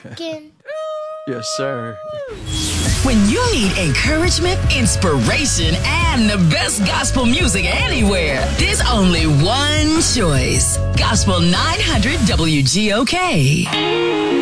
Rockin'. Yes, sir. When you need encouragement, inspiration, and the best gospel music anywhere, there's only one choice. Gospel 900 WGOK.